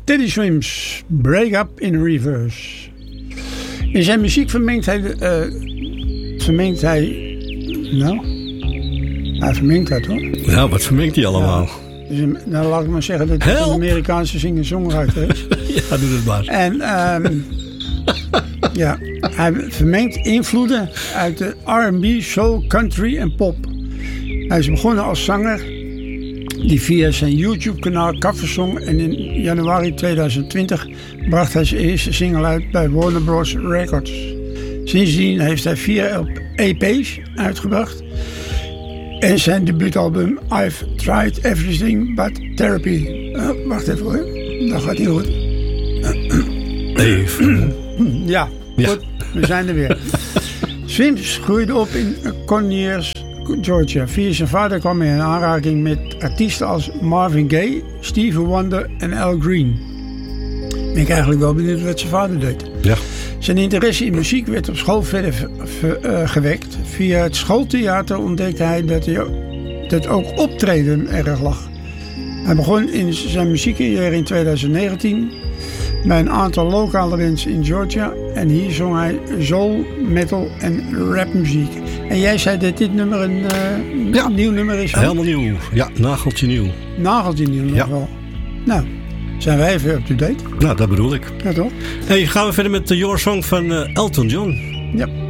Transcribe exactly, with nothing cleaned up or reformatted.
Teddy Swims, Break Up in Reverse. In zijn muziek vermengt hij... Uh, vermengt hij... Nou... Hij vermengt dat hoor. Nou, wat vermengt hij allemaal? Ja, dus, nou, laat ik maar zeggen dat hij een Amerikaanse singer-songwriter is. Ja, doe het maar. En... Um, ja, hij vermengt invloeden uit de R en B, soul, country en pop. Hij is begonnen als zanger die via zijn YouTube-kanaal coverzong en in januari tweeduizend twintig bracht hij zijn eerste single uit bij Warner Bros. Records. Sindsdien heeft hij vier E P's uitgebracht en zijn debuutalbum I've Tried Everything But Therapy. Uh, wacht even hoor, dat gaat niet goed. Even. Ja, ja, goed, we zijn er weer. Swims groeide op in Conyers, Georgia. Via zijn vader kwam hij in aanraking met artiesten als Marvin Gaye, Stevie Wonder en Al Green. Ben ik eigenlijk wel benieuwd wat zijn vader deed. Ja. Zijn interesse in muziek werd op school verder ver, ver, uh, gewekt. Via het schooltheater ontdekte hij dat, hij dat ook optreden erg lag. Hij begon in zijn muziekcarrière in tweeduizend negentien bij een aantal lokale bands in Georgia. En hier zong hij soul, metal en rapmuziek. En jij zei dat dit nummer een uh, ja. nieuw nummer is? Hoor? Helemaal nieuw. Ja, nageltje nieuw. Nageltje nieuw nog ja. wel. Nou, zijn wij even up to date? Nou, dat bedoel ik. Ja toch? Hey, gaan we verder met de Your Song van uh, Elton John. Ja.